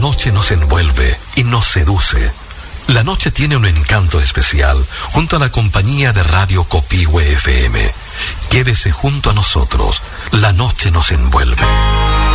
noche nos envuelve y nos seduce. La noche tiene un encanto especial junto a la compañía de Radio Copihue FM. Quédese junto a nosotros. La noche nos envuelve.